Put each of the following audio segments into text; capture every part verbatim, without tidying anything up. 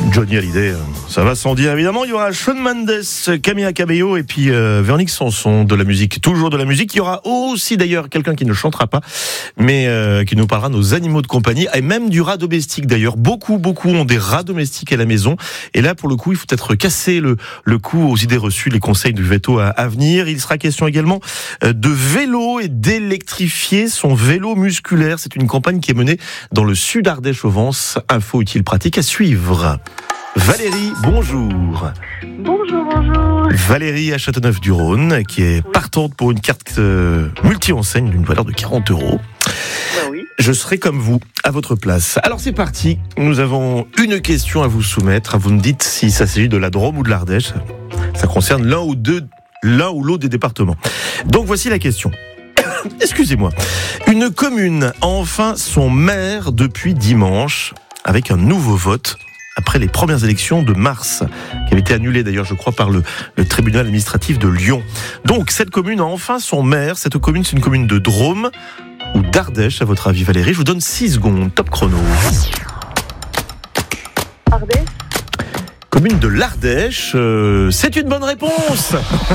Johnny Hallyday, ça va sans dire évidemment. Il y aura Shawn Mendes, Camila Cabello et puis euh, Véronique Sanson, de la musique, toujours de la musique. Il y aura aussi d'ailleurs quelqu'un qui ne chantera pas, mais euh, qui nous parlera de nos animaux de compagnie et même du rat domestique d'ailleurs. Beaucoup, beaucoup ont des rats domestiques à la maison. Et là, pour le coup, il faut peut-être casser le, le coup aux idées reçues, les conseils du veto à, à venir. Il sera question également de vélo et d'électrifier son vélo musculaire. C'est une campagne qui est menée dans le sud Ardèche au Vence. Info utile pratique à suivre. Valérie, bonjour. Bonjour, bonjour. Valérie à Châteauneuf-du-Rhône, qui est oui. partante pour une carte euh, multi-enseigne d'une valeur de quarante euros. Ben oui. Je serai comme vous, à votre place. Alors c'est parti, nous avons une question à vous soumettre. Vous me dites si ça s'agit de la Drôme ou de l'Ardèche. Ça concerne l'un ou deux, l'un ou l'autre des départements. Donc voici la question. Excusez-moi. Une commune a enfin son maire depuis dimanche, avec un nouveau vote, après les premières élections de mars, qui avaient été annulées d'ailleurs, je crois, par le, le tribunal administratif de Lyon. Donc, cette commune a enfin son maire. Cette commune, c'est une commune de Drôme ou d'Ardèche, à votre avis, Valérie? Je vous donne six secondes. Top chrono. Ardèche. Commune de l'Ardèche, euh, c'est une bonne réponse.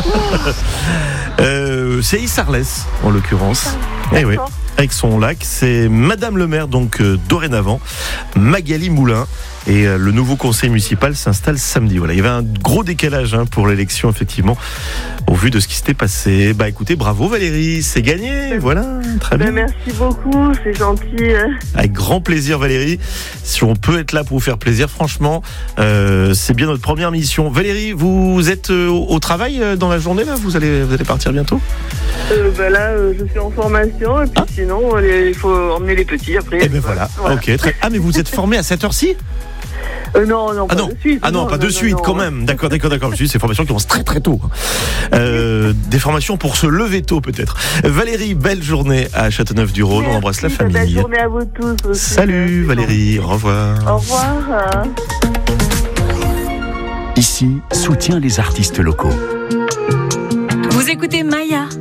euh, c'est Issarlès, en l'occurrence. Eh oui, avec son lac, c'est Madame le maire, donc euh, dorénavant, Magali Moulin. Et euh, le nouveau conseil municipal s'installe samedi. Voilà, il y avait un gros décalage hein, pour l'élection, effectivement, au vu de ce qui s'était passé. Bah écoutez, bravo Valérie, c'est gagné. Voilà, très bien. Ben, merci beaucoup, c'est gentil. Avec grand plaisir Valérie. Si on peut être là pour vous faire plaisir, franchement, euh, c'est bien notre première mission. Valérie, vous êtes euh, au travail euh, dans la journée là? Vous allez, vous allez partir bientôt? euh, ben Là, euh, je suis en formation et puis ah. sinon, il faut emmener les petits après. Et ben voilà, voilà. Ok. Très... Ah mais vous êtes formé à cette heure-ci? Euh, non, non, pas ah non. de suite. Ah non, non pas non, de suite, non, quand non. même. D'accord, d'accord, d'accord. Je suis ces formations qui commencent très, très tôt. Euh, des formations pour se lever tôt, peut-être. Valérie, belle journée à Châteauneuf-du-Rhône. On embrasse la famille. Belle journée à vous tous aussi. Salut, Valérie. Au revoir. Au revoir. Ici, soutient les artistes locaux. Vous écoutez Maya.